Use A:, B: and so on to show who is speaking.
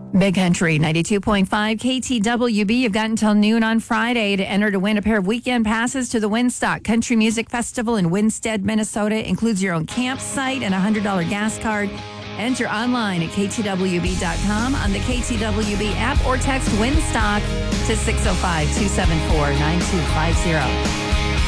A: Big Country 92.5 KTWB. You've got until noon on Friday to enter to win a pair of weekend passes to the Winstock Country Music Festival in Winstead, Minnesota. Includes your own campsite and a $100 gas card. Enter online at ktwb.com on the KTWB app or text Winstock to 605-274-9250.